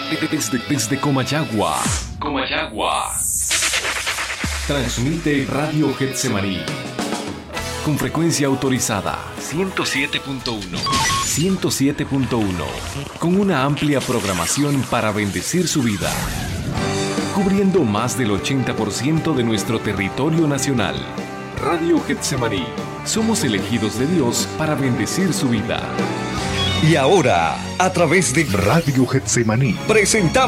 Desde Comayagua. Transmite Radio Getsemaní. Con frecuencia autorizada 107.1. 107.1. Con una amplia programación para bendecir su vida. Cubriendo más del 80% de nuestro territorio nacional. Radio Getsemaní. Somos elegidos de Dios para bendecir su vida. Y ahora, a través de Radio Getsemaní, presentamos